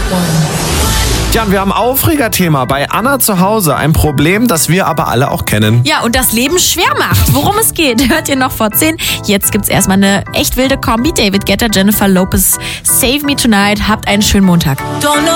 Tja, wir haben Aufregerthema bei Anna zu Hause. Ein Problem, das wir aber alle auch kennen. Ja, und das Leben schwer macht. Worum es geht, hört ihr noch vor 10. Jetzt gibt's erstmal eine echt wilde Kombi. David Guetta, Jennifer Lopez, Save Me Tonight. Habt einen schönen Montag.